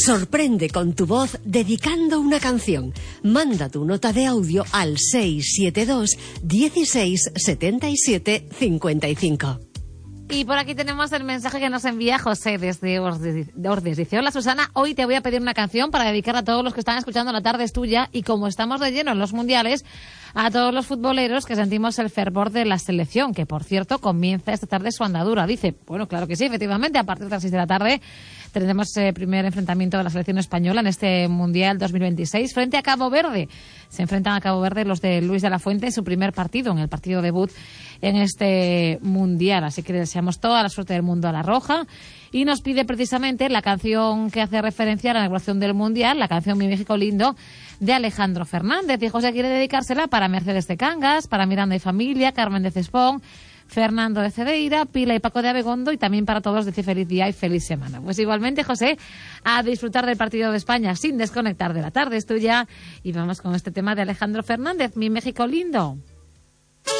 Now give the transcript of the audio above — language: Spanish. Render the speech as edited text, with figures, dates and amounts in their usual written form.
Sorprende con tu voz dedicando una canción. Manda tu nota de audio al 672 16 77 55. Y por aquí tenemos el mensaje que nos envía José desde Ordes. Dice: hola Susana, hoy te voy a pedir una canción para dedicar a todos los que están escuchando La Tarde es Tuya, y como estamos de lleno en los mundiales, a todos los futboleros que sentimos el fervor de la selección, que por cierto comienza esta tarde su andadura. Dice, bueno, claro que sí, efectivamente, a partir de las 6 de la tarde tendremos el primer enfrentamiento de la selección española en este Mundial 2026 frente a Cabo Verde. Se enfrentan a Cabo Verde los de Luis de la Fuente en su primer partido, en el partido debut en este Mundial. Así que deseamos toda la suerte del mundo a la Roja. Y nos pide precisamente la canción que hace referencia a la inauguración del Mundial, la canción Mi México Lindo, de Alejandro Fernández. Y José quiere dedicársela para Mercedes de Cangas, para Miranda y Familia, Carmen de Cespón, Fernando de Cedeira, Pila y Paco de Abegondo, y también para todos decir feliz día y feliz semana. Pues igualmente, José, a disfrutar del partido de España sin desconectar de La Tarde es Tuya. Y vamos con este tema de Alejandro Fernández, Mi México Lindo.